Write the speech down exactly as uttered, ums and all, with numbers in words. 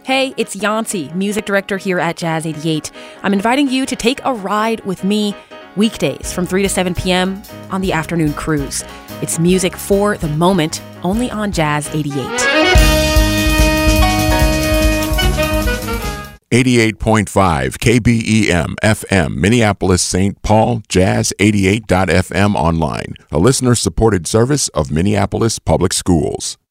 Hey, it's Yancy, music director here at Jazz eighty-eight. I'm inviting you to take a ride with me weekdays from three to seven p.m. on the afternoon cruise. It's music for the moment, only on Jazz eighty-eight. eighty-eight point five K B E M F M, Minneapolis, Saint Paul, jazz eighty-eight dot f m online, a listener-supported service of Minneapolis Public Schools.